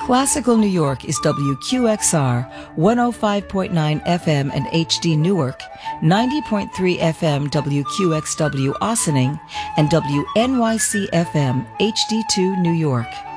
Classical New York is WQXR 105.9 FM and HD Newark, 90.3 FM WQXW Ossining, and WNYC FM HD2 New York.